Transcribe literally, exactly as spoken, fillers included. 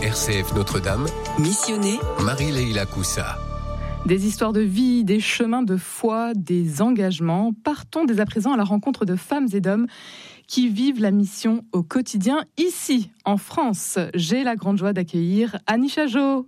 R C F Notre-Dame. Missionné Marie-Leila Coussa. Des histoires de vie, des chemins de foi, des engagements. Partons dès à présent à la rencontre de femmes et d'hommes qui vivent la mission au quotidien ici, en France. J'ai la grande joie d'accueillir Annie Chajot.